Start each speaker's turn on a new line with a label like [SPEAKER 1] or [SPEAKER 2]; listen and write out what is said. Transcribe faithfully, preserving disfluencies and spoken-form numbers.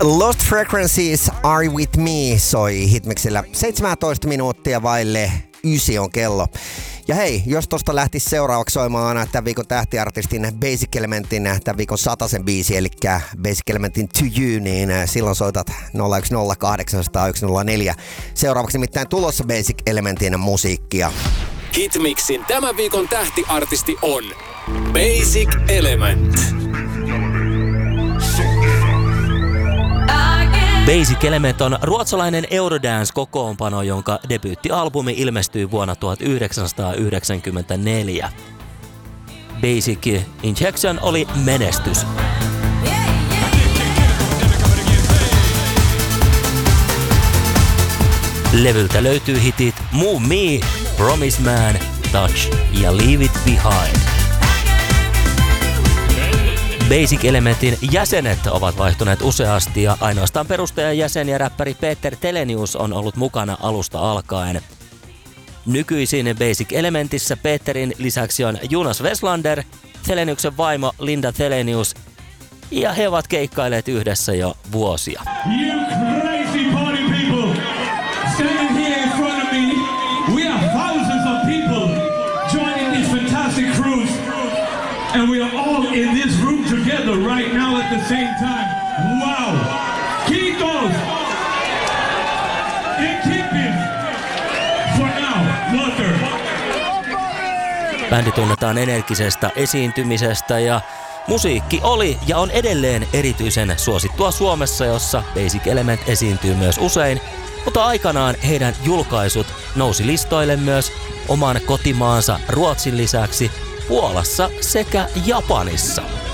[SPEAKER 1] Lost Frequencies Are With Me soi Hitmixillä seitsemäntoista minuuttia vaille ysi on kello. Ja hei, jos tosta lähtisi seuraavaksi soimaan tämän viikon tähtiartistin Basic Elementin tämän viikon satasen biisi, eli Basic Elementin To You, niin silloin soitat nolla yksi nolla kahdeksan nolla nolla yksi nolla neljä. Seuraavaksi nimittäin tulossa Basic Elementin musiikkia.
[SPEAKER 2] Hitmixin tämän viikon tähtiartisti on Basic Element.
[SPEAKER 3] Basic Element on ruotsalainen Eurodance-kokoonpano, jonka debyyttialbumi ilmestyi vuonna tuhatyhdeksänsataayhdeksänkymmentäneljä. Basic Injection oli menestys. Levyltä löytyy hitit Move Me, Promise Man, Touch ja Leave It Behind. Basic Elementin jäsenet ovat vaihtuneet useasti ja ainoastaan perustajan jäsen ja räppäri Peter Telenius on ollut mukana alusta alkaen. Nykyisin Basic Elementissä Peterin lisäksi on Jonas Westlander, Teleniuksen vaimo Linda Telenius, ja he ovat keikkailleet yhdessä jo vuosia.
[SPEAKER 4] You crazy party people! Standing here in front of me, we are thousands of people joining these fantastic crews, and we are all in this room together right now at the same time. Wow! Kiitos! And keep it for now, Walter.
[SPEAKER 3] Bändi tunnetaan energisestä esiintymisestä ja musiikki oli ja on edelleen erityisen suosittua Suomessa, jossa Basic Element esiintyy myös usein, mutta aikanaan heidän julkaisut nousi listoille myös oman kotimaansa Ruotsin lisäksi Puolassa sekä Japanissa.